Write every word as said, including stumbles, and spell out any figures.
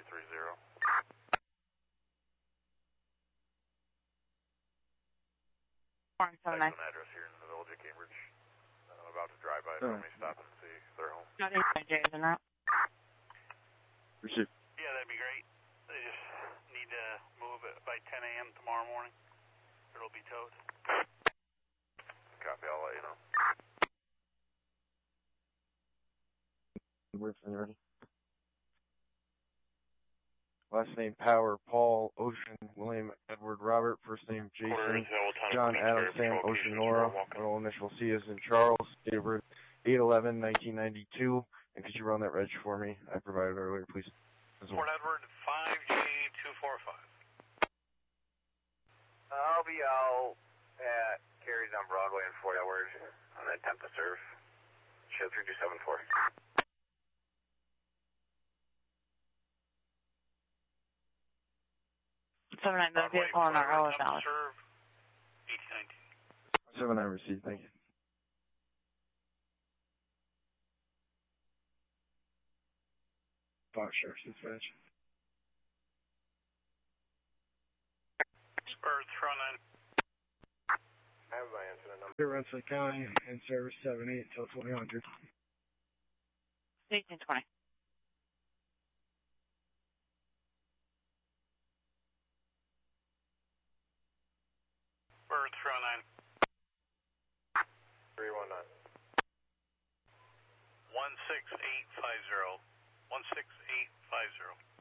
three three zero. Four seven nine. An address here in the village of Cambridge. I'm about to drive by. Oh. Let me stop and see if they're home. Not eight nine J, isn't that? Receive. Yeah, that'd be great. They just need to move it by ten A M tomorrow morning. It'll be towed. Copy, I'll let you know. Where's when you're ready? Last name Power, Paul, Ocean, William, Edward, Robert. First name Jason, John, Adam, Sam, Ocean, Nora. Middle initial C is in Charles. Date of birth eight eleven nineteen ninety-two. And could you run that reg for me? I provided earlier, please. Fort Edward five G two four five. I'll be out at Carries on Broadway in Fort Edward on the attempt to serve. Show three two seven four. Seven nine, the vehicle on our own balance. Serve eighteen nineteen. Seven nine received, thank you. Fox Sheriff's Dispatch. Earth front end. I have my incident number. Here, Rensselaer County, in service seven eight till twenty hundred. eighteen twenty. Earth front nine. three one nine. one six eight five zero. one six eight five zero.